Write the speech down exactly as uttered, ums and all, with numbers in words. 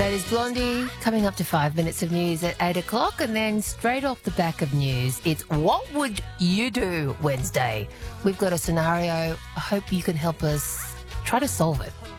That is Blondie coming up to five minutes of news at eight o'clock, and then straight off the back of news, it's What Would You Do Wednesday. We've got a scenario. I hope you can help us try to solve it.